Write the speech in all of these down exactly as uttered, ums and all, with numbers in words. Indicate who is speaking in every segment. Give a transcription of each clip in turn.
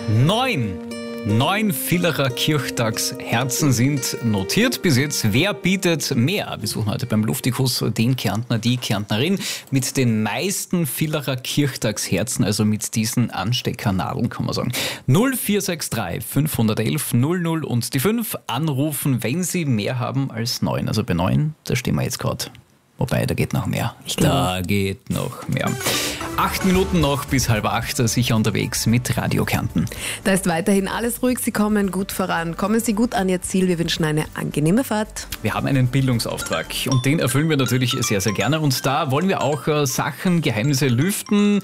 Speaker 1: Neun. Neun Villacher Kirchtagsherzen sind notiert bis jetzt. Wer bietet mehr? Wir suchen heute beim Luftikus den Kärntner, die Kärntnerin mit den meisten Villacher Kirchtagsherzen, also mit diesen Ansteckernadeln, kann man sagen. null vier sechs drei fünf eins eins null null und die fünf anrufen, wenn Sie mehr haben als neun. Also bei neun, da stehen wir jetzt gerade. Wobei, da geht noch mehr. Ich da geht noch mehr. Acht Minuten noch bis halb acht, sicher unterwegs mit Radio Kärnten.
Speaker 2: Da ist weiterhin alles ruhig, Sie kommen gut voran. Kommen Sie gut an Ihr Ziel, wir wünschen eine angenehme Fahrt.
Speaker 1: Wir haben einen Bildungsauftrag und den erfüllen wir natürlich sehr, sehr gerne. Und da wollen wir auch äh, Sachen, Geheimnisse lüften,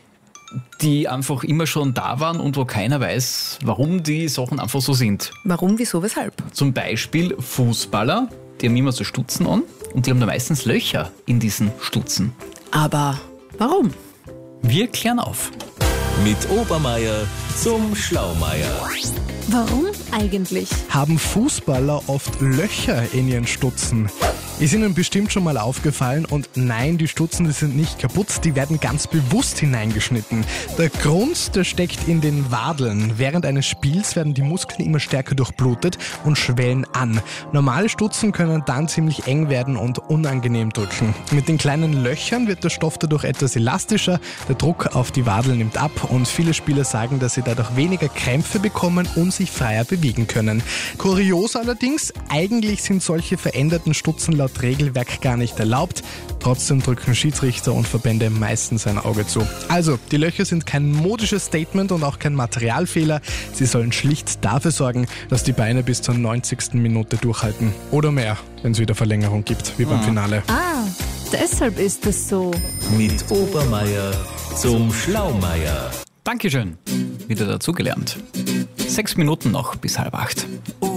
Speaker 1: die einfach immer schon da waren und wo keiner weiß, warum die Sachen einfach so sind.
Speaker 2: Warum, wieso, weshalb?
Speaker 1: Zum Beispiel Fußballer, die haben immer so Stutzen an und die haben da meistens Löcher in diesen Stutzen.
Speaker 2: Aber warum?
Speaker 1: Wir klären auf.
Speaker 3: Mit Obermeier zum Schlaumeier.
Speaker 4: Warum eigentlich?
Speaker 5: Haben Fußballer oft Löcher in ihren Stutzen? Ist Ihnen bestimmt schon mal aufgefallen und nein, die Stutzen, die sind nicht kaputt, die werden ganz bewusst hineingeschnitten. Der Grund, der steckt in den Wadeln. Während eines Spiels werden die Muskeln immer stärker durchblutet und schwellen an. Normale Stutzen können dann ziemlich eng werden und unangenehm drücken. Mit den kleinen Löchern wird der Stoff dadurch etwas elastischer, der Druck auf die Wadel nimmt ab und viele Spieler sagen, dass sie dadurch weniger Krämpfe bekommen und sich freier bewegen können. Kurios allerdings, eigentlich sind solche veränderten Stutzen laut Regelwerk gar nicht erlaubt. Trotzdem drücken Schiedsrichter und Verbände meistens ein Auge zu. Also, die Löcher sind kein modisches Statement und auch kein Materialfehler. Sie sollen schlicht dafür sorgen, dass die Beine bis zur neunzigsten Minute durchhalten. Oder mehr, wenn es wieder Verlängerung gibt, wie beim Finale.
Speaker 4: Ah, deshalb ist es so.
Speaker 3: Mit Obermeier zum Schlaumeier.
Speaker 1: Dankeschön. Wieder dazugelernt. Sechs Minuten noch bis halb acht.